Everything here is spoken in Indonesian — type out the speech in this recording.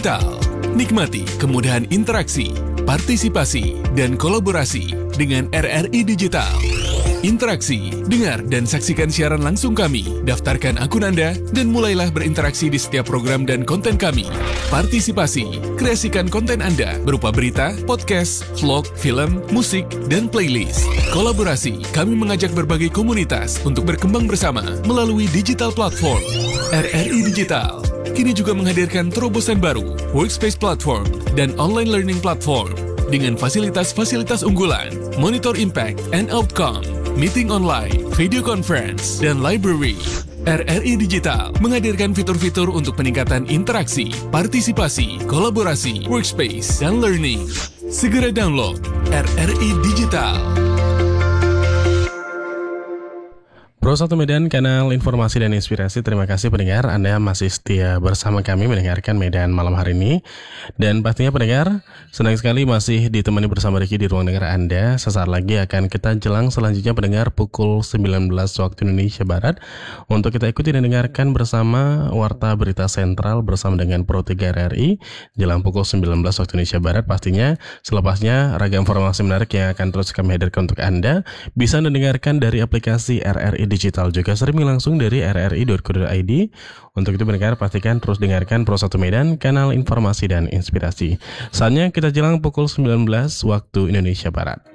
Digital. Nikmati kemudahan interaksi, partisipasi, dan kolaborasi dengan RRI Digital. Interaksi, dengar dan saksikan siaran langsung kami, daftarkan akun Anda, dan mulailah berinteraksi di setiap program dan konten kami. Partisipasi, kreasikan konten Anda berupa berita, podcast, vlog, film, musik, dan playlist. Kolaborasi, kami mengajak berbagai komunitas untuk berkembang bersama melalui digital platform. RRI Digital kini juga menghadirkan terobosan baru, workspace platform, dan online learning platform dengan fasilitas-fasilitas unggulan, monitor impact and outcome, meeting online, video conference, dan library. RRI Digital menghadirkan fitur-fitur untuk peningkatan interaksi, partisipasi, kolaborasi, workspace, dan learning. Segera download RRI Digital. Pro 1 Medan, kanal informasi dan inspirasi. Terima kasih pendengar, Anda masih setia bersama kami mendengarkan Medan malam hari ini. Dan pastinya pendengar, senang sekali masih ditemani bersama Ricky di ruang dengar Anda. Sesaat lagi akan kita jelang selanjutnya pendengar pukul 19 waktu Indonesia Barat, untuk kita ikuti dan dengarkan bersama Warta Berita Sentral bersama dengan Pro 3 RRI jelang pukul 19 waktu Indonesia Barat. Pastinya selepasnya ragam informasi menarik yang akan terus kami hadirkan untuk Anda. Bisa Anda dengarkan dari aplikasi RRI Digital, juga streaming langsung dari rri.co.id. Untuk itu pendengar, pastikan terus dengarkan Pro 1 Medan, kanal informasi dan inspirasi. Saatnya kita jelang pukul 19 waktu Indonesia Barat.